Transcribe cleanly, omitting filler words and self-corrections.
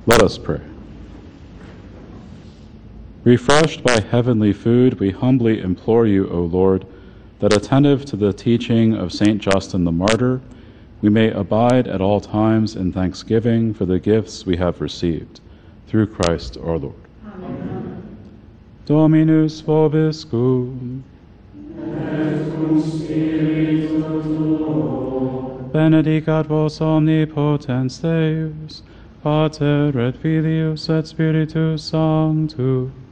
Let us pray. Refreshed by heavenly food, we humbly implore you, O Lord, that attentive to the teaching of St. Justin the Martyr, we may abide at all times in thanksgiving for the gifts we have received. Through Christ our Lord. Amen. Dominus vobiscum. Et cum spiritu tuo. Benedicat vos omnipotens Deus, Pater et Filius et Spiritus Sanctus.